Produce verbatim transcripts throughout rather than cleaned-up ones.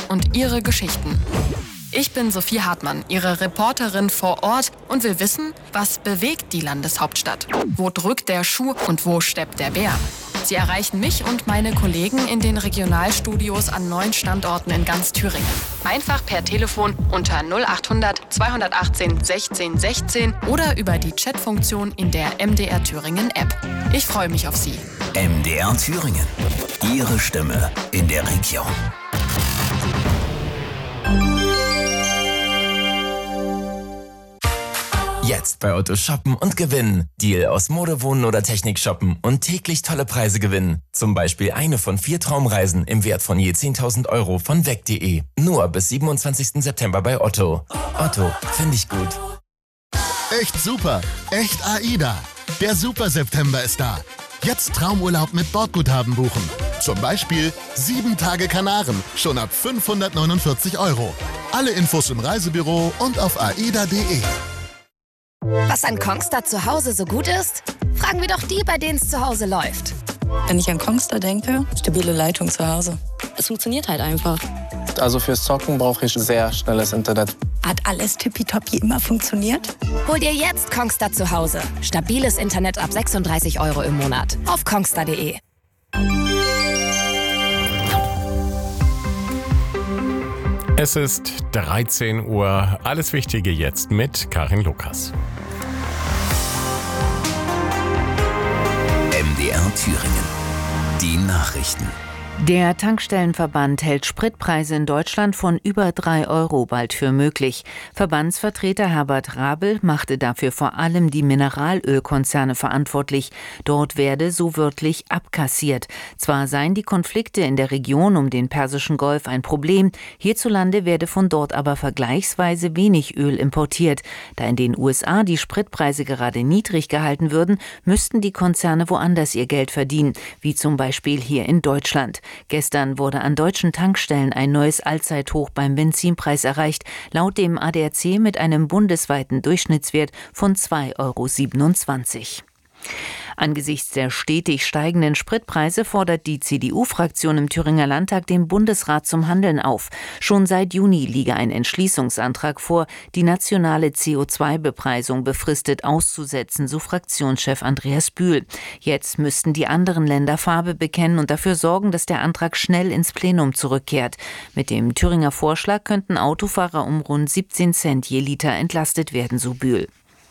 und ihre Geschichten. Ich bin Sophie Hartmann, Ihre Reporterin vor Ort und will wissen, was bewegt die Landeshauptstadt? Wo drückt der Schuh und wo steppt der Bär? Sie erreichen mich und meine Kollegen in den Regionalstudios an neun Standorten in ganz Thüringen. Einfach per Telefon unter null achthundert zweihundertachtzehn sechzehn sechzehn oder über die Chatfunktion in der M D R Thüringen App. Ich freue mich auf Sie. M D R Thüringen. Ihre Stimme in der Region. Jetzt bei Otto shoppen und gewinnen. Deal aus Mode, Wohnen oder Technik shoppen und täglich tolle Preise gewinnen. Zum Beispiel eine von vier Traumreisen im Wert von je zehntausend Euro von weg punkt de. Nur bis siebenundzwanzigsten September bei Otto. Otto, finde ich gut. Echt super, echt AIDA. Der Super September ist da. Jetzt Traumurlaub mit Bordguthaben buchen. Zum Beispiel sieben Tage Kanaren, schon ab fünfhundertneunundvierzig Euro. Alle Infos im Reisebüro und auf aida punkt de. Was an Kongstar zu Hause so gut ist? Fragen wir doch die, bei denen es zu Hause läuft. Wenn ich an Kongstar denke, stabile Leitung zu Hause. Es funktioniert halt einfach. Also fürs Zocken brauche ich sehr schnelles Internet. Hat alles tippitoppi immer funktioniert? Hol dir jetzt Kongstar zu Hause. Stabiles Internet ab sechsunddreißig Euro im Monat. Auf kongstar punkt de. Es ist dreizehn Uhr. Alles Wichtige jetzt mit Karin Lukas. M D R Thüringen. Die Nachrichten. Der Tankstellenverband hält Spritpreise in Deutschland von über drei Euro bald für möglich. Verbandsvertreter Herbert Rabel machte dafür vor allem die Mineralölkonzerne verantwortlich. Dort werde so wörtlich abkassiert. Zwar seien die Konflikte in der Region um den Persischen Golf ein Problem, hierzulande werde von dort aber vergleichsweise wenig Öl importiert. Da in den U S A die Spritpreise gerade niedrig gehalten würden, müssten die Konzerne woanders ihr Geld verdienen, wie zum Beispiel hier in Deutschland. Gestern wurde an deutschen Tankstellen ein neues Allzeithoch beim Benzinpreis erreicht, laut dem A D A C mit einem bundesweiten Durchschnittswert von zwei Euro siebenundzwanzig. Angesichts der stetig steigenden Spritpreise fordert die C D U-Fraktion im Thüringer Landtag den Bundesrat zum Handeln auf. Schon seit Juni liege ein Entschließungsantrag vor, die nationale C O zwei Bepreisung befristet auszusetzen, so Fraktionschef Andreas Bühl. Jetzt müssten die anderen Länder Farbe bekennen und dafür sorgen, dass der Antrag schnell ins Plenum zurückkehrt. Mit dem Thüringer Vorschlag könnten Autofahrer um rund siebzehn Cent je Liter entlastet werden, so Bühl.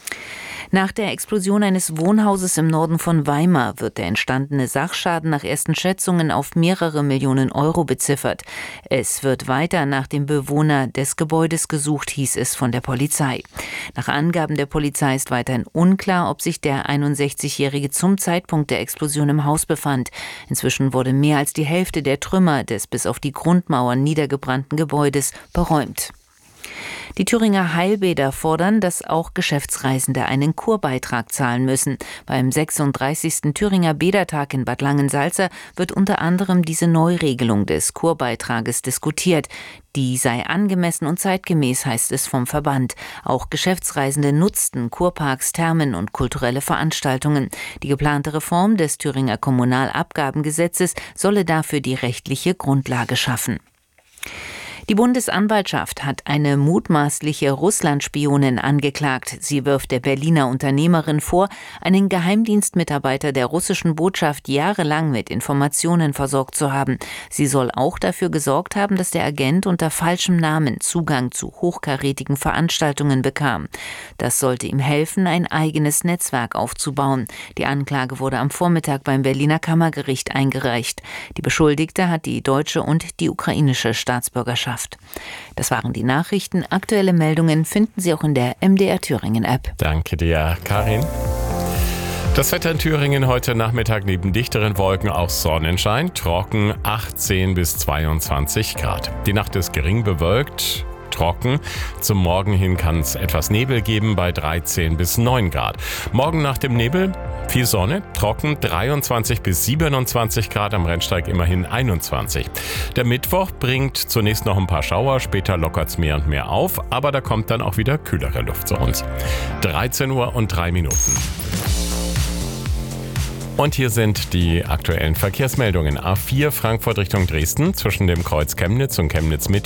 Nach der Explosion eines Wohnhauses im Norden von Weimar wird der entstandene Sachschaden nach ersten Schätzungen auf mehrere Millionen Euro beziffert. Es wird weiter nach dem Bewohner des Gebäudes gesucht, hieß es von der Polizei. Nach Angaben der Polizei ist weiterhin unklar, ob sich der einundsechzigjährige zum Zeitpunkt der Explosion im Haus befand. Inzwischen wurde mehr als die Hälfte der Trümmer des bis auf die Grundmauern niedergebrannten Gebäudes beräumt. Die Thüringer Heilbäder fordern, dass auch Geschäftsreisende einen Kurbeitrag zahlen müssen. Beim sechsunddreißigsten Thüringer Bädertag in Bad Langensalza wird unter anderem diese Neuregelung des Kurbeitrages diskutiert. Die sei angemessen und zeitgemäß, heißt es vom Verband. Auch Geschäftsreisende nutzten Kurparks, Thermen und kulturelle Veranstaltungen. Die geplante Reform des Thüringer Kommunalabgabengesetzes solle dafür die rechtliche Grundlage schaffen. Die Bundesanwaltschaft hat eine mutmaßliche Russland-Spionin angeklagt. Sie wirft der Berliner Unternehmerin vor, einen Geheimdienstmitarbeiter der russischen Botschaft jahrelang mit Informationen versorgt zu haben. Sie soll auch dafür gesorgt haben, dass der Agent unter falschem Namen Zugang zu hochkarätigen Veranstaltungen bekam. Das sollte ihm helfen, ein eigenes Netzwerk aufzubauen. Die Anklage wurde am Vormittag beim Berliner Kammergericht eingereicht. Die Beschuldigte hat die deutsche und die ukrainische Staatsbürgerschaft. Das waren die Nachrichten. Aktuelle Meldungen finden Sie auch in der M D R Thüringen App. Danke dir, Karin. Das Wetter in Thüringen heute Nachmittag neben dichteren Wolken auch Sonnenschein, trocken achtzehn bis zweiundzwanzig Grad. Die Nacht ist gering bewölkt, trocken. Zum Morgen hin kann es etwas Nebel geben bei dreizehn bis neun Grad. Morgen nach dem Nebel viel Sonne, trocken, dreiundzwanzig bis siebenundzwanzig Grad, am Rennsteig immerhin einundzwanzig. Der Mittwoch bringt zunächst noch ein paar Schauer, später lockert es mehr und mehr auf, aber da kommt dann auch wieder kühlere Luft zu uns. dreizehn Uhr und drei Minuten. Und hier sind die aktuellen Verkehrsmeldungen. A vier Frankfurt Richtung Dresden zwischen dem Kreuz Chemnitz und Chemnitz Mitte